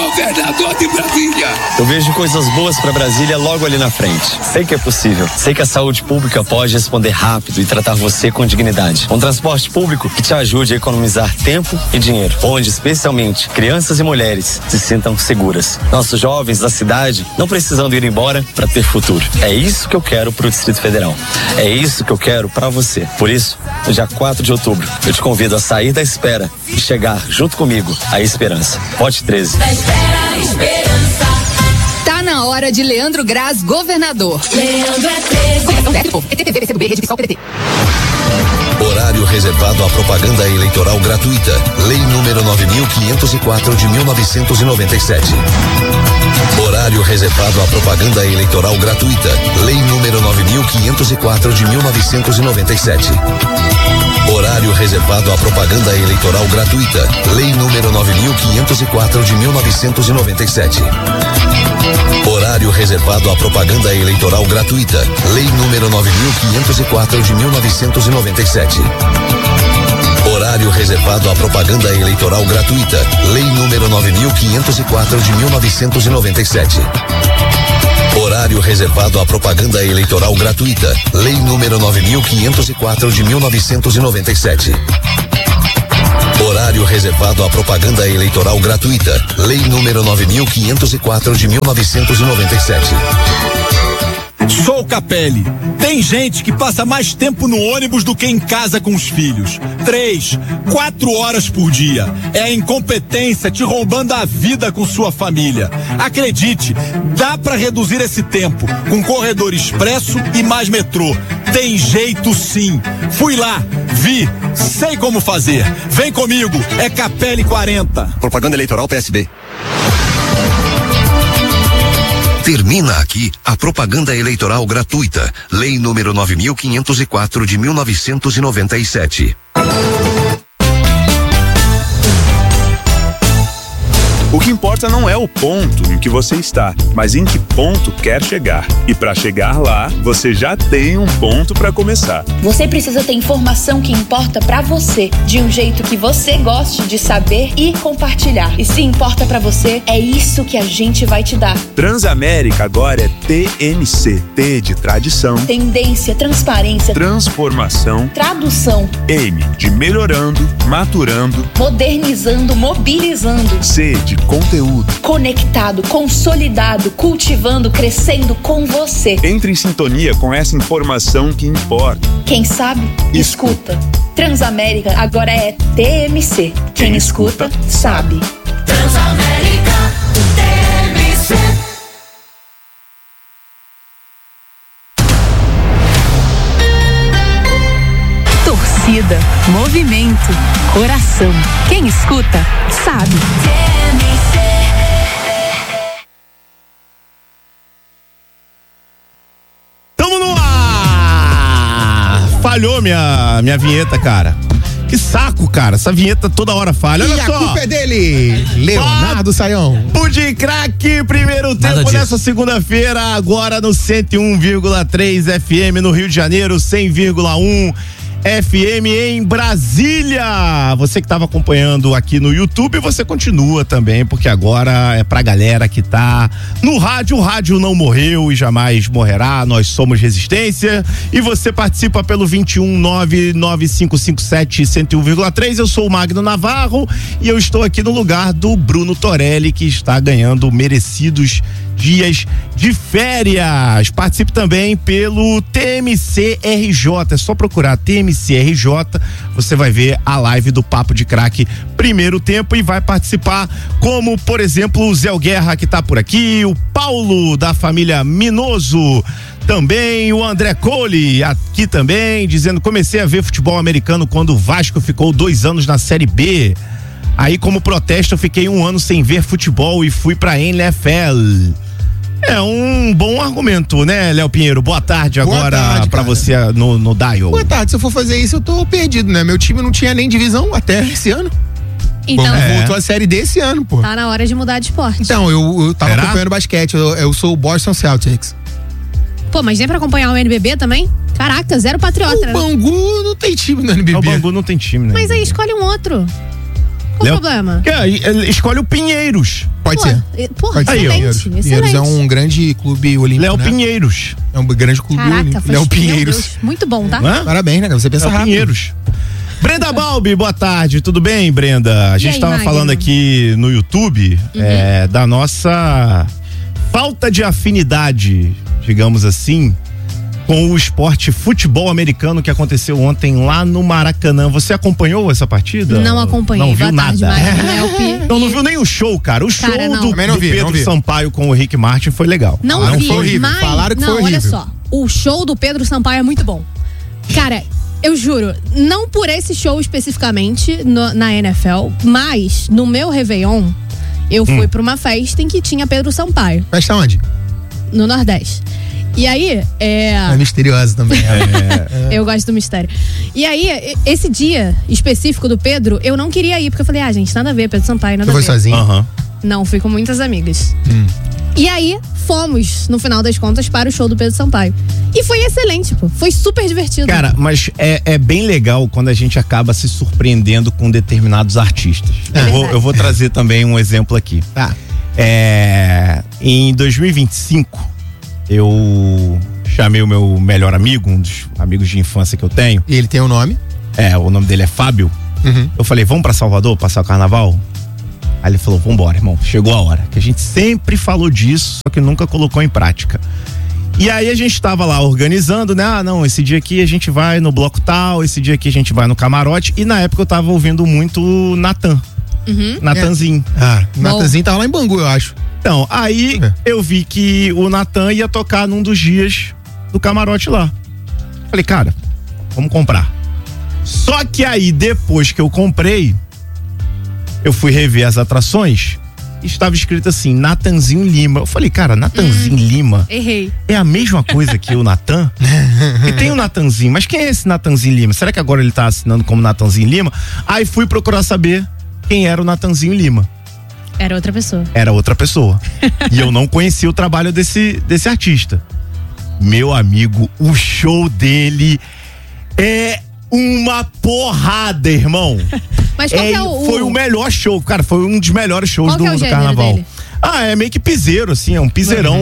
governador de Brasília. Eu vejo coisas boas para Brasília logo ali na frente. Sei que é possível. Sei que a saúde pública pode responder rápido e tratar você com dignidade. Um transporte público que te ajude a economizar tempo e dinheiro, onde especialmente crianças e mulheres se sintam seguras. Nossos jovens da cidade não precisando ir embora para ter futuro. É isso que eu quero pro Distrito Federal. É isso que eu quero para você. Por isso, no dia 4 de outubro, eu te convido a sair da espera e chegar junto comigo à esperança. Vote 13. Da espera à esperança. Tá na hora de Leandro Graz, governador. Leandro é 13. PTTV, PCdoB, Rede Fiscal, PDT. Horário reservado à propaganda eleitoral gratuita. Lei número 9.504 de 1997. Horário reservado à propaganda eleitoral gratuita. Lei número 9.504 de 1997. Horário reservado à propaganda eleitoral gratuita. Lei número 9.504 de 1997. Horário reservado à propaganda eleitoral gratuita. Lei número 9.504 de 1997. Horário reservado à propaganda eleitoral gratuita. Lei número 9.504 de 1997. Horário reservado à propaganda eleitoral gratuita. Lei número 9.504 de 1997. Horário reservado à propaganda eleitoral gratuita. Lei número 9.504 de 1997. Sou Capelli. Tem gente que passa mais tempo no ônibus do que em casa com os filhos. 3, 4 horas por dia. É a incompetência te roubando a vida com sua família. Acredite, dá pra reduzir esse tempo com corredor expresso e mais metrô. Tem jeito sim. Fui lá, vi, sei como fazer. Vem comigo, é Capelli 40. Propaganda eleitoral PSB. Termina aqui a propaganda eleitoral gratuita. Lei número 9.504 de 1997. O que importa não é o ponto em que você está, mas em que ponto quer chegar. E para chegar lá, você já tem um ponto para começar. Você precisa ter informação que importa para você, de um jeito que você goste de saber e compartilhar. E se importa para você, é isso que a gente vai te dar. Transamérica agora é TMC. T de tradição, Tendência, transparência, transformação, tradução. M de melhorando, maturando, Modernizando, mobilizando. C de conteúdo. Conectado, consolidado, cultivando, crescendo com você. Entre em sintonia com essa informação que importa. Quem sabe, escuta. Transamérica agora é TMC. Quem escuta, sabe. Transamérica, TMC. Torcida, movimento, coração. Quem escuta, sabe. Tamo no ar! Falhou minha vinheta, cara. Que saco, cara. Essa vinheta toda hora falha. Olha e só. A culpa é dele, Leonardo Saião. Papo de craque, primeiro tempo nessa segunda-feira, agora no 101,3 FM no Rio de Janeiro, 100,1 FM em Brasília. Você que estava acompanhando aqui no YouTube, você continua também, porque agora é pra galera que tá no rádio. O rádio não morreu e jamais morrerá. Nós somos Resistência. E você participa pelo 2199557-101,3. Eu sou o Magno Navarro e eu estou aqui no lugar do Bruno Torelli, que está ganhando merecidos dias de férias. Participe também pelo TMC RJ. É só procurar TMC RJ, você vai ver a live do Papo de Craque primeiro tempo e vai participar, como por exemplo o Zé Guerra, que tá por aqui, o Paulo da família Minoso, também o André Cole aqui também, dizendo: comecei a ver futebol americano quando o Vasco ficou 2 anos na Série B. Aí, como protesto, eu fiquei 1 ano sem ver futebol e fui pra NFL. É um bom argumento, né, Léo Pinheiro? Boa tarde agora pra você no Dial. Boa tarde. Se eu for fazer isso, eu tô perdido, né? Meu time não tinha nem divisão até esse ano. Então, voltou a Série D esse ano, pô. Tá na hora de mudar de esporte. Então, eu tava acompanhando basquete. Eu sou o Boston Celtics. Pô, mas nem pra acompanhar o NBB também? Caraca, zero patriota. O Bangu não tem time no NBB. O Bangu não tem time, né? Mas aí escolhe um outro. Qual o problema? Escolhe o Pinheiros. Pode ser. Porra, Pode ser. excelente. Pinheiros é um grande clube olímpico. Léo né? Pinheiros. É um grande clube olímpico. Léo Pinheiros. Deus, muito bom, tá? Parabéns, né? Você pensa Léo rápido. Pinheiros. Brenda Balbi, boa tarde, tudo bem, Brenda? A gente estava falando aqui no YouTube da nossa falta de afinidade, digamos assim, com o esporte futebol americano que aconteceu ontem lá no Maracanã. Você acompanhou essa partida? Não acompanhei. Não viu nada. Então não viu nem o show, cara. O show do vi, Pedro Sampaio com o Rick Martin foi legal. Não vi, foi horrível. mas... Falaram que foi horrível. Olha só. O show do Pedro Sampaio é muito bom. Cara, eu juro, não por esse show especificamente na NFL, mas no meu Réveillon, eu fui pra uma festa em que tinha Pedro Sampaio. Festa onde? No Nordeste. E aí, É misterioso também. Eu gosto do mistério. E aí, esse dia específico do Pedro, eu não queria ir, porque eu falei, gente, nada a ver, Pedro Sampaio, nada a ver. Você foi sozinho? Não, fui com muitas amigas. E aí, fomos, no final das contas, para o show do Pedro Sampaio. E foi excelente, pô. Foi super divertido. Cara, mas é bem legal quando a gente acaba se surpreendendo com determinados artistas. Eu vou trazer também um exemplo aqui. Tá. Em 2025, eu chamei o meu melhor amigo, um dos amigos de infância que eu tenho. E ele tem um nome? O nome dele é Fábio. Eu falei, vamos pra Salvador passar o carnaval? Aí ele falou, vambora, irmão, chegou a hora. Que a gente sempre falou disso, só que nunca colocou em prática. E aí a gente tava lá organizando, né? Esse dia aqui a gente vai no bloco tal, esse dia aqui a gente vai no camarote. E na época eu tava ouvindo muito o Natan. Natanzinho. Natanzinho tava lá em Bangu, eu acho. Então, aí eu vi que o Natan ia tocar num dos dias do camarote lá. Falei, cara, vamos comprar. Só que aí, depois que eu comprei, eu fui rever as atrações e estava escrito assim, Natanzinho Lima. Eu falei, cara, Natanzinho Lima Errei. é a mesma coisa que o Natan? E tem o Natanzinho, mas quem é esse Natanzinho Lima? Será que agora ele tá assinando como Natanzinho Lima? Aí fui procurar saber quem era o Natanzinho Lima. Era outra pessoa. Era outra pessoa. E eu não conhecia o trabalho desse artista. Meu amigo, o show dele é uma porrada, irmão. Mas qual que é Foi o melhor show, cara. Foi um dos melhores shows do carnaval. Dele? É meio que piseiro, assim. É um piseirão,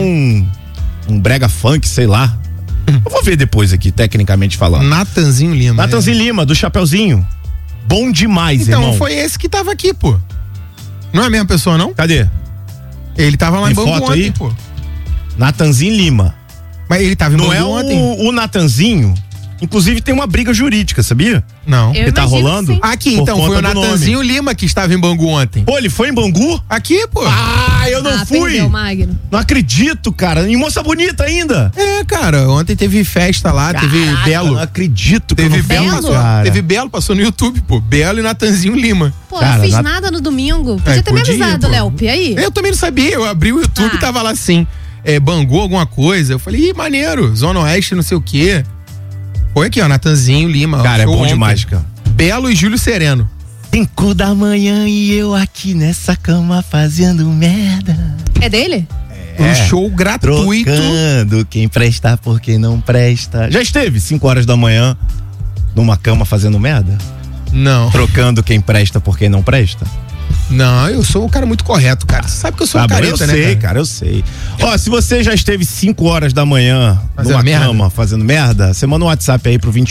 um brega funk, sei lá. Eu vou ver depois aqui, tecnicamente falando. Natanzinho Lima. Natanzinho Lima, do Chapeuzinho. Bom demais, irmão. Então, foi esse que tava aqui, pô. Não é a mesma pessoa, não? Cadê? Ele tava lá em Tem Bangu foto ontem, aí? pô. Natanzinho Lima. Mas ele tava em Bangu ontem. Não é o Natanzinho? Inclusive tem uma briga jurídica, sabia? Não. Ele tá rolando? Aqui, então, foi o Natanzinho Lima que estava em Bangu ontem. Pô, ele foi em Bangu? Aqui, pô. Eu não fui. Perdeu, Magno. Não acredito, cara. E moça bonita ainda. Cara, ontem teve festa lá, teve Belo. Não acredito que teve eu não Belo, fui, passou, cara. teve Belo, passou no YouTube, pô. Belo e Natanzinho Lima. Pô, não fiz nada no domingo. Podia ter me avisado, Léo. E aí? Eu também não sabia. Eu abri o YouTube e tava lá assim, Bangu, alguma coisa. Eu falei, ih, maneiro, Zona Oeste, não sei o quê. Foi aqui, ó, Natanzinho Lima. Cara, é bom ontem. demais, cara. Belo e Júlio Sereno. 5 da manhã e eu aqui nessa cama fazendo merda. É dele? Um show gratuito. Trocando quem presta por quem não presta. Já esteve 5 horas da manhã numa cama fazendo merda? Não. Trocando quem presta por quem não presta? Não, eu sou um cara muito correto, cara. Você sabe que eu sou um careta, né, Eu sei, cara, eu sei. Ó, se você já esteve 5 horas da manhã numa cama fazendo merda, você manda um WhatsApp aí pro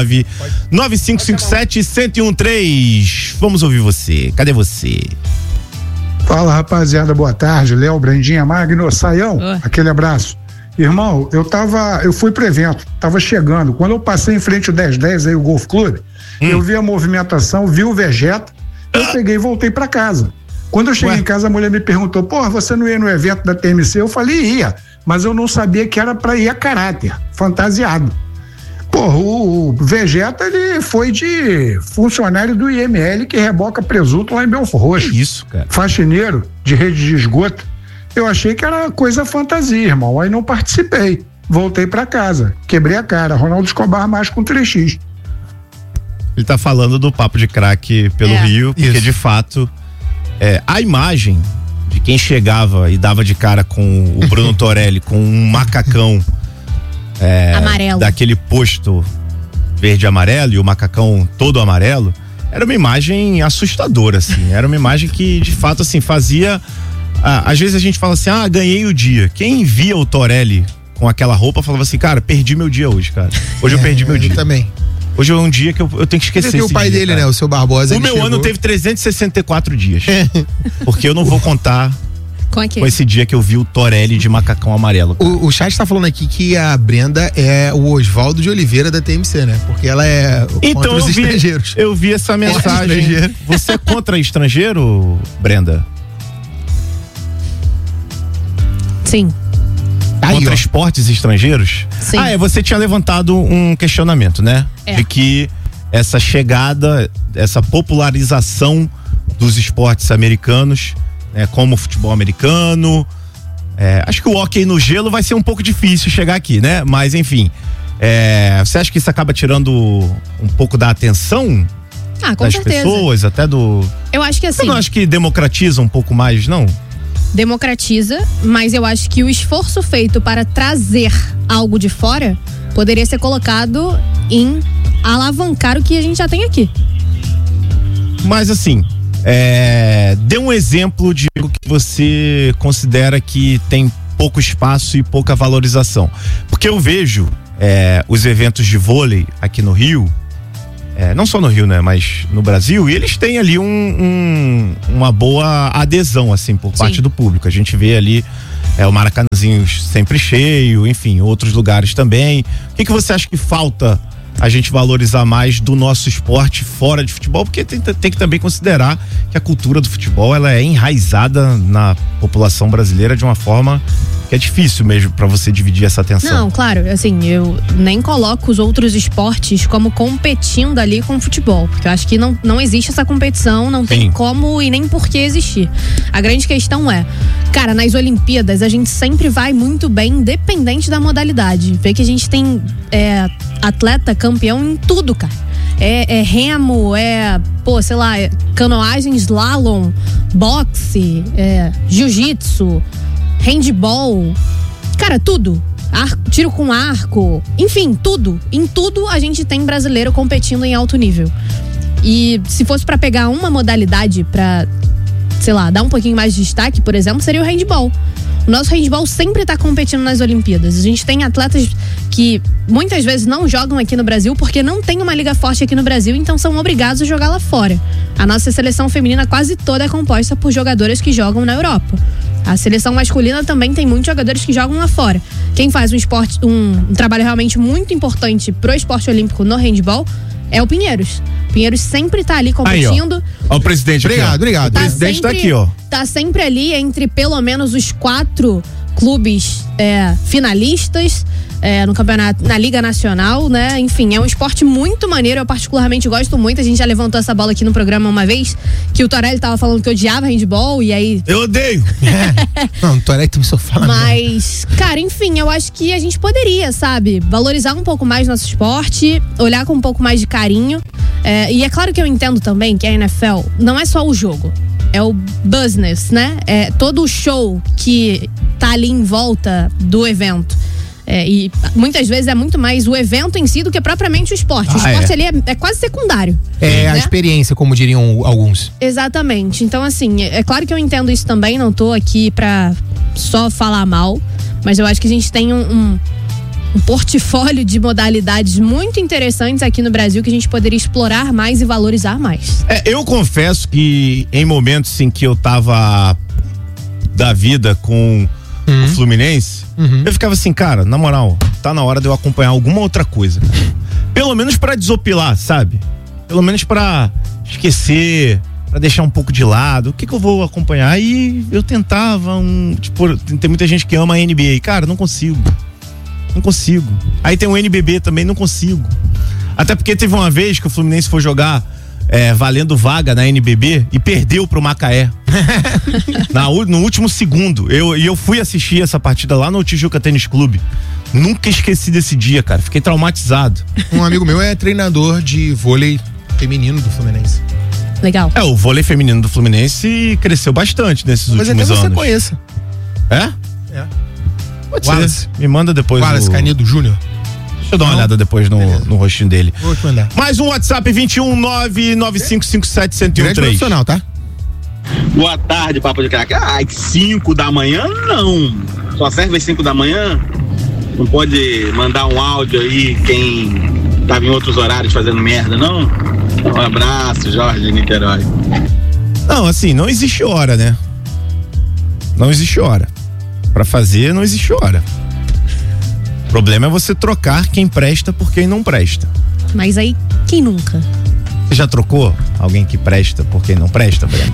21995571013. Vamos ouvir você. Cadê você? Fala, rapaziada, boa tarde. Léo, Brandinha, Magno, Saião, aquele abraço. Irmão, eu fui pro evento, tava chegando. Quando eu passei em frente ao 1010 aí, o Golf Club, eu vi a movimentação, vi o Vegeta, eu peguei e voltei pra casa. Quando eu cheguei em casa, a mulher me perguntou, porra, você não ia no evento da TMC? Eu falei, ia, mas eu não sabia que era pra ir a caráter, fantasiado. Porra, o Vegeta, ele foi de funcionário do IML que reboca presunto lá em Belfor Roxo. Isso, cara. Faxineiro de rede de esgoto. Eu achei que era coisa fantasia, irmão. Aí não participei. Voltei pra casa. Quebrei a cara. Ronaldo Escobar mais com 3x. Ele tá falando do papo de craque pelo Rio, porque de fato a imagem de quem chegava e dava de cara com o Bruno Torelli com um macacão amarelo, daquele posto verde e amarelo e o macacão todo amarelo, era uma imagem assustadora, assim. Era uma imagem que, de fato, assim, fazia... às vezes a gente fala assim, ganhei o dia. Quem via o Torelli com aquela roupa falava assim, cara, perdi meu dia hoje, cara. Hoje eu perdi meu dia. Também. Hoje é um dia que eu tenho que esquecer esse o pai dia, dele, cara. né? O seu Barbosa. O meu ano teve 364 dias. Porque eu não vou contar com esse dia que eu vi o Torelli de macacão amarelo. O chat tá falando aqui que a Brenda é o Oswaldo de Oliveira da TMC, né? Porque ela é contra os estrangeiros. Eu vi essa mensagem. Você é contra estrangeiro, Brenda? Sim. Contra esportes estrangeiros? Sim. Você tinha levantado um questionamento, né? De que essa chegada, essa popularização dos esportes americanos, né, como o futebol americano, acho que o hóquei no gelo vai ser um pouco difícil chegar aqui, né? Mas enfim, você acha que isso acaba tirando um pouco da atenção com das certeza. pessoas, até do... Eu acho que assim... Você não acha que democratiza um pouco mais, não? Democratiza, mas eu acho que o esforço feito para trazer algo de fora poderia ser colocado em alavancar o que a gente já tem aqui. Mas assim, dê um exemplo de algo que você considera que tem pouco espaço e pouca valorização. Porque eu vejo os eventos de vôlei aqui no Rio, não só no Rio, né, mas no Brasil, e eles têm ali uma boa adesão, assim, por parte do público. A gente vê ali o Maracanãzinho sempre cheio, enfim, outros lugares também. O que você acha que falta a gente valorizar mais do nosso esporte fora de futebol? Porque tem que também considerar que a cultura do futebol, ela é enraizada na população brasileira de uma forma que é difícil mesmo pra você dividir essa atenção. Não, claro, assim, eu nem coloco os outros esportes como competindo ali com o futebol, porque eu acho que não existe essa competição, não tem como e nem por que existir. A grande questão cara, nas Olimpíadas a gente sempre vai muito bem, independente da modalidade. Vê que a gente tem atleta campeão em tudo, cara. Remo, sei lá, canoagem, slalom, boxe, jiu-jitsu, handball, cara, tudo. Tiro com arco, enfim, tudo. Em tudo a gente tem brasileiro competindo em alto nível. E se fosse pra pegar uma modalidade pra, sei lá, dar um pouquinho mais de destaque, por exemplo, seria o handball. O nosso handball sempre tá competindo nas Olimpíadas. A gente tem atletas que muitas vezes não jogam aqui no Brasil porque não tem uma liga forte aqui no Brasil, então são obrigados a jogar lá fora. A nossa seleção feminina quase toda é composta por jogadoras que jogam na Europa. A seleção masculina também tem muitos jogadores que jogam lá fora. Quem faz um trabalho realmente muito importante pro esporte olímpico no handball é o Pinheiros. O Pinheiros sempre tá ali competindo. Aí, ó o presidente. Obrigado. Tá O presidente sempre, tá aqui, ó. Tá sempre ali entre pelo menos os 4 clubes finalistas no campeonato, na Liga Nacional, né? Enfim, é um esporte muito maneiro, eu particularmente gosto muito. A gente já levantou essa bola aqui no programa uma vez, que o Torelli tava falando que odiava handball, e aí... Eu odeio! Não, o Torelli também só fala. Mas, cara, enfim, eu acho que a gente poderia, sabe, valorizar um pouco mais nosso esporte, olhar com um pouco mais de carinho. E é claro que eu entendo também que a NFL não é só o jogo, é o business, né? É todo o show que tá ali em volta do evento. E muitas vezes é muito mais o evento em si do que propriamente o esporte. O esporte ali é quase secundário. A experiência, como diriam alguns. Exatamente. Então, assim, é claro que eu entendo isso também, não tô aqui pra só falar mal, mas eu acho que a gente tem um portfólio de modalidades muito interessantes aqui no Brasil que a gente poderia explorar mais e valorizar mais. Eu confesso que em momentos em que eu tava da vida com o Fluminense, eu ficava assim, cara, na moral, tá na hora de eu acompanhar alguma outra coisa. Pelo menos pra desopilar, sabe? Pelo menos pra esquecer, pra deixar um pouco de lado. O que eu vou acompanhar? E eu tentava tem muita gente que ama a NBA. Cara, não consigo. Aí tem o NBB também, não consigo. Até porque teve uma vez que o Fluminense foi jogar valendo vaga na NBB e perdeu pro Macaé. No último segundo. Eu fui assistir essa partida lá no Tijuca Tênis Clube. Nunca esqueci desse dia, cara. Fiquei traumatizado. Um amigo meu é treinador de vôlei feminino do Fluminense. Legal. O vôlei feminino do Fluminense cresceu bastante nesses últimos anos. Mas até você conheça. É? Pode ser. Me manda depois Wallace Canedo Júnior. Deixa eu dar uma olhada depois no rostinho dele. Vou te mandar. Mais um WhatsApp 21995571013. Grande profissional, tá? Boa tarde, Papo de Craque. Às 5 da manhã, não. Só serve às 5 da manhã? Não pode mandar um áudio aí quem tava em outros horários fazendo merda, não? Um abraço, Jorge de Niterói. Não, assim, não existe hora, né? Não existe hora. Pra fazer, não existe hora. O problema é você trocar quem presta por quem não presta. Mas aí, quem nunca? Você já trocou alguém que presta por quem não presta, Brenda?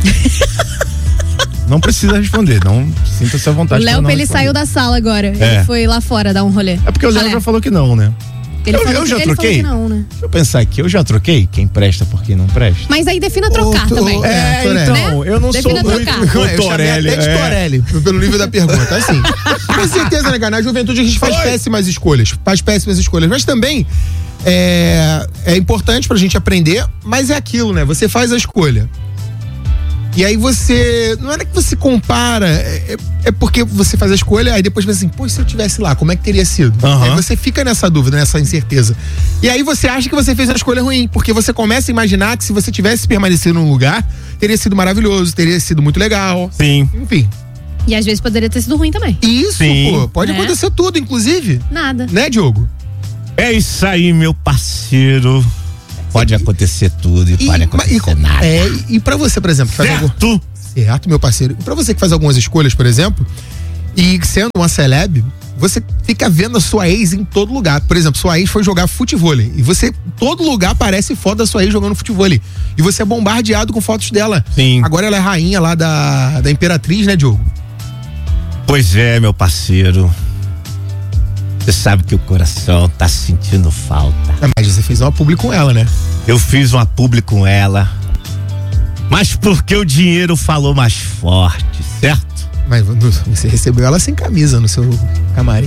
Não precisa responder, não sinta-se à vontade. O Léo, ele saiu da sala agora. É. Ele foi lá fora dar um rolê. É porque o Léo já falou que não, né? Eu já troquei? Não, né? Deixa eu pensar aqui, eu já troquei quem presta por quem não presta. Mas aí defina trocar também. Então, eu não defina sou trocar. muito Torelli. Até de Torelli, pelo nível da pergunta. Assim, com certeza, né, cara? Na juventude a gente faz péssimas escolhas. Mas também é importante pra gente aprender, mas é aquilo, né? Você faz a escolha. E aí você, não era que você compara, é porque você faz a escolha, aí depois pensa assim, pô, se eu tivesse lá, como é que teria sido? Aí você fica nessa dúvida, nessa incerteza. E aí você acha que você fez uma escolha ruim, porque você começa a imaginar que se você tivesse permanecido num lugar, teria sido maravilhoso, teria sido muito legal. Sim. Enfim. E às vezes poderia ter sido ruim também. Isso, pô, pode acontecer tudo, inclusive. Nada. Né, Diogo? É isso aí, meu parceiro. Pode acontecer tudo e pode acontecer nada. E pra você, por exemplo, que faz certo, meu parceiro. E pra você que faz algumas escolhas, por exemplo, e sendo uma celeb, você fica vendo a sua ex em todo lugar. Por exemplo, sua ex foi jogar futevôlei. E você, todo lugar aparece foto da sua ex jogando futevôlei. E você é bombardeado com fotos dela. Sim. Agora ela é rainha lá da Imperatriz, né, Diogo? Pois é, meu parceiro. Você sabe que o coração tá sentindo falta. Mas você fez uma publi com ela, né? Eu fiz uma publi com ela. Mas porque o dinheiro falou mais forte, certo? Mas você recebeu ela sem camisa no seu camarim.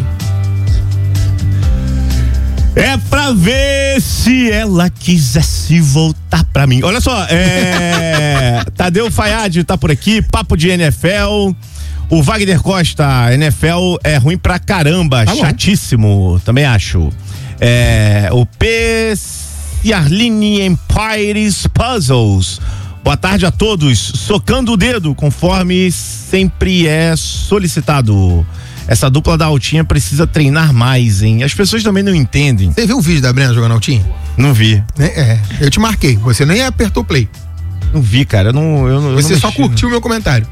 É pra ver se ela quisesse voltar pra mim. Olha só, Tadeu Fayad tá por aqui, papo de NFL. O Wagner Costa, NFL é ruim pra caramba, chatíssimo, também acho. O P. Ciarline Empires Puzzles. Boa tarde a todos, socando o dedo, conforme sempre é solicitado. Essa dupla da Altinha precisa treinar mais, hein? As pessoas também não entendem. Você viu o vídeo da Brenda jogando Altinha? Não vi. Eu te marquei, você nem apertou play. Não vi, cara, você não só curtiu o meu comentário.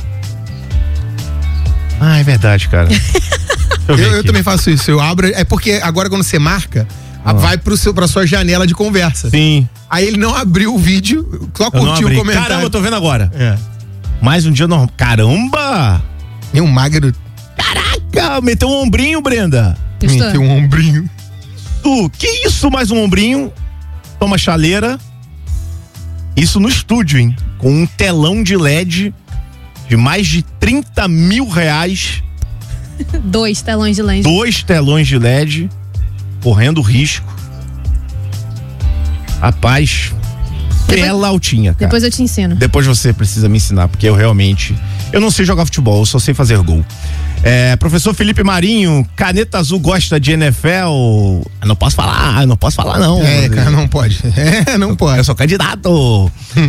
Ah, é verdade, cara. eu também faço isso. Eu abro. É porque agora quando você marca, vai pra sua janela de conversa. Sim. Aí ele não abriu o vídeo, só curtiu o comentário. Caramba, eu tô vendo agora. Mais um dia normal. Caramba! E um magro. Caraca! Meteu um ombrinho, Brenda. Meteu um ombrinho. Que isso, mais um ombrinho? Toma chaleira. Isso no estúdio, hein? Com um telão de LED de mais de 30 mil reais. 2 telões de LED. 2 telões de LED, correndo risco. Rapaz, bela Altinha, cara. Depois eu te ensino. Depois você precisa me ensinar, porque eu não sei jogar futebol, eu só sei fazer gol. Professor Felipe Marinho, caneta azul gosta de NFL? Não posso falar não. Cara, não pode. Não pode. Eu sou candidato.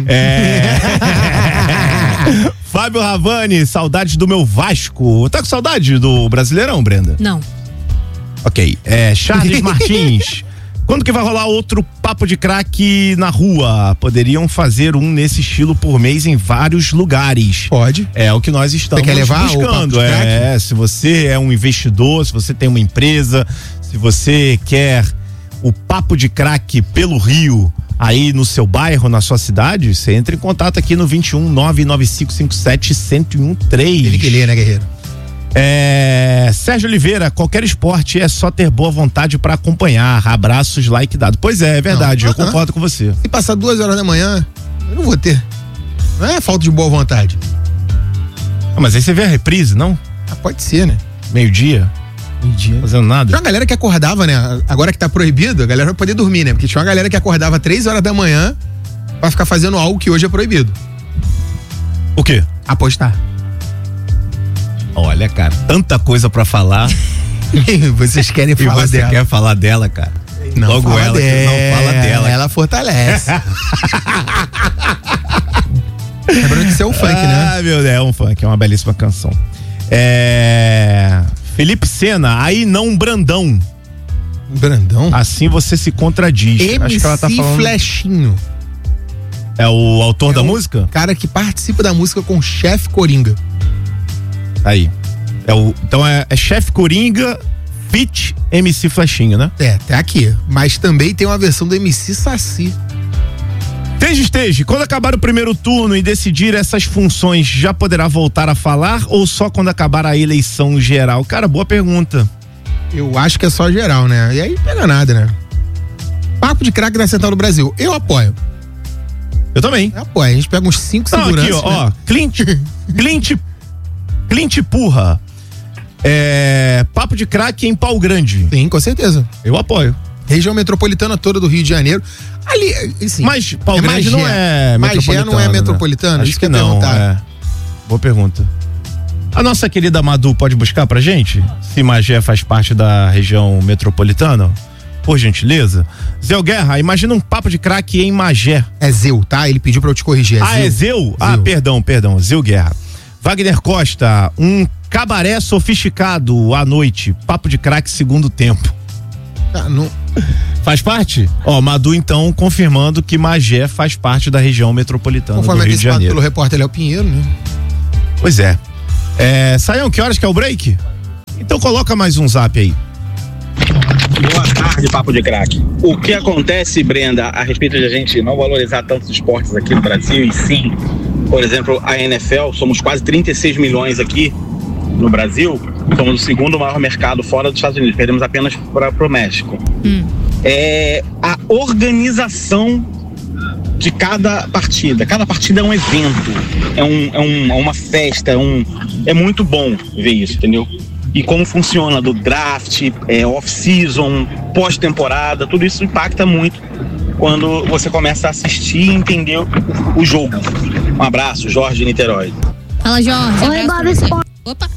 Fábio Ravani, saudades do meu Vasco. Tá com saudade do Brasileirão, Brenda? Não. Ok. Charles Martins. Quando que vai rolar outro papo de craque na rua? Poderiam fazer um nesse estilo por mês em vários lugares. Pode. É o que nós estamos buscando. Se você é um investidor, se você tem uma empresa, se você quer o papo de craque pelo Rio, aí no seu bairro, na sua cidade, você entra em contato aqui no 21 99557 1013. Ele que lê, né, guerreiro? Sérgio Oliveira, qualquer esporte é só ter boa vontade pra acompanhar. Abraços, like dado. Pois é verdade, eu concordo com você. Se passar 2 horas da manhã, eu não vou ter. Não é falta de boa vontade. Mas aí você vê a reprise, não? Pode ser, né? Meio-dia. Fazendo nada. Tinha uma galera que acordava, né? Agora que tá proibido, a galera vai poder dormir, né? Porque tinha uma galera que acordava 3 horas da manhã pra ficar fazendo algo que hoje é proibido. O quê? Apostar. Olha, cara, tanta coisa pra falar. Vocês querem falar você dela. quer falar dela, cara? Não Logo fala ela que não fala dela. Ela fortalece. Lembrando que isso é um funk, né? Ah, meu Deus, é um funk, é uma belíssima canção. Felipe Sena, aí não Brandão. Brandão? Assim você se contradiz. Acho que ela tá falando. Flechinho. É o autor da música? Cara que participa da música com Chefe Coringa. Aí. Então é Chefe Coringa feat MC Flechinho, né? Tá aqui. Mas também tem uma versão do MC Saci. Esteja, quando acabar o primeiro turno e decidir essas funções, já poderá voltar a falar ou só quando acabar a eleição geral? Cara, boa pergunta. Eu acho que é só geral, né? E aí pega nada, né? Papo de craque da Central do Brasil. Eu apoio. Eu também. Eu apoio. A gente pega uns 5 seguranças. Aqui, ó. Clint Purra. Papo de craque em Pau Grande. Sim, com certeza. Eu apoio. Região metropolitana toda do Rio de Janeiro. Ali, assim, mas Pau Grande não é Magé não é metropolitano? Né? Acho que não. Boa pergunta. A nossa querida Madu pode buscar pra gente? Se Magé faz parte da região metropolitana? Por gentileza. Zé Guerra, imagina um papo de craque em Magé. É Zeu, tá? Ele pediu pra eu te corrigir. É Zeu? Ah, perdão. Zeu Guerra. Wagner Costa, um cabaré sofisticado à noite. Papo de craque segundo tempo. Não. Faz parte? Madu então confirmando que Magé faz parte da região metropolitana do Rio de Janeiro. Pelo repórter Léo Pinheiro, né? Pois é. Saião, que horas que é o break? Então coloca mais um zap aí. Boa tarde, Papo de Craque. O que acontece, Brenda, a respeito de a gente não valorizar tantos esportes aqui no Brasil, e sim, por exemplo, a NFL, somos quase 36 milhões aqui no Brasil, somos o segundo maior mercado fora dos Estados Unidos, perdemos apenas para o México. A organização de cada partida é um evento, é uma festa, é muito bom ver isso, entendeu? E como funciona do draft, off-season, pós-temporada, tudo isso impacta muito quando você começa a assistir e entender o jogo. Um abraço, Jorge de Niterói. Fala, Jorge. Oi, Bob Esporte. Opa.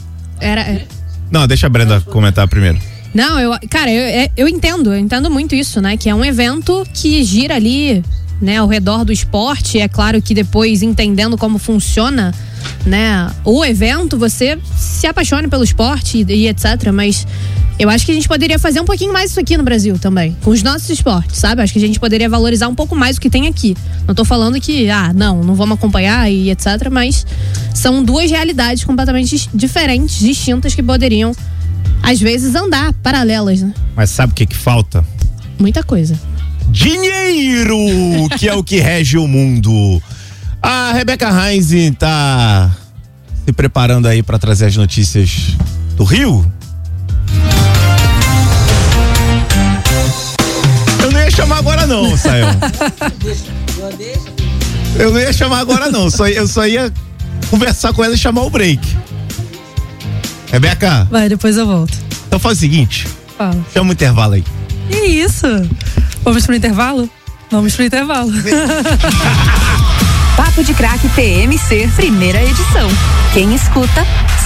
Não, deixa a Brenda comentar primeiro. Não, eu entendo muito isso, né? Que é um evento que gira ali, né, ao redor do esporte. É claro que depois, entendendo como funciona, né, o evento, você se apaixone pelo esporte e etc. Mas eu acho que a gente poderia fazer um pouquinho mais isso aqui no Brasil também, com os nossos esportes, sabe? Acho que a gente poderia valorizar um pouco mais o que tem aqui. Não tô falando que, não vamos acompanhar e etc. Mas são duas realidades completamente diferentes, distintas, que poderiam, às vezes, andar paralelas, né? Mas sabe o que falta? Muita coisa. Dinheiro, que é o que rege o mundo. A Rebeca Heinz tá se preparando aí pra trazer as notícias do Rio. Eu não ia chamar agora não, Sayão. Eu não ia chamar agora não, eu só ia conversar com ela e chamar o break. Rebeca. Vai, depois eu volto. Então faz o seguinte. Fala. Chama o intervalo aí. Que isso? Vamos pro intervalo? Vamos pro intervalo. Papo de Craque TMC, primeira edição. Quem escuta,